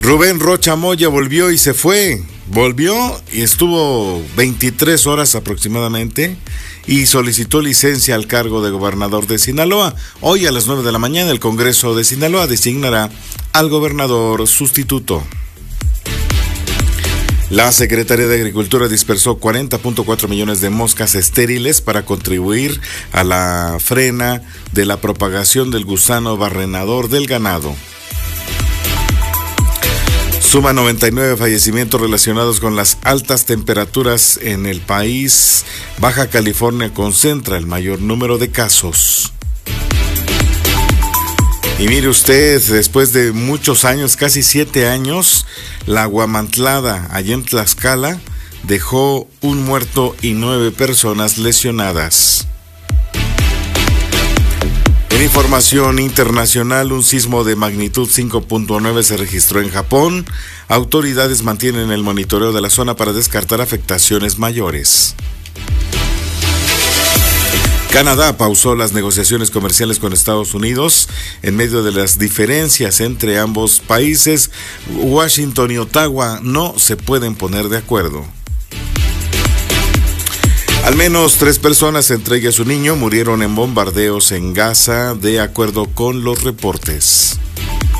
Rubén Rocha Moya volvió y se fue. Volvió y estuvo 23 horas aproximadamente y solicitó licencia al cargo de gobernador de Sinaloa. Hoy a las 9 de la mañana el Congreso de Sinaloa designará al gobernador sustituto. La Secretaría de Agricultura dispersó 40.4 millones de moscas estériles para contribuir a la frena de la propagación del gusano barrenador del ganado. Suma 99 fallecimientos relacionados con las altas temperaturas en el país. Baja California concentra el mayor número de casos. Y mire usted, después de muchos años, casi 7 años, la Huamantlada, allá en Tlaxcala, dejó un muerto y 9 personas lesionadas. En información internacional, un sismo de magnitud 5.9 se registró en Japón. Autoridades mantienen el monitoreo de la zona para descartar afectaciones mayores. Canadá pausó las negociaciones comerciales con Estados Unidos en medio de las diferencias entre ambos países. Washington y Ottawa no se pueden poner de acuerdo. Al menos 3 personas, entre ellas un niño, murieron en bombardeos en Gaza, de acuerdo con los reportes.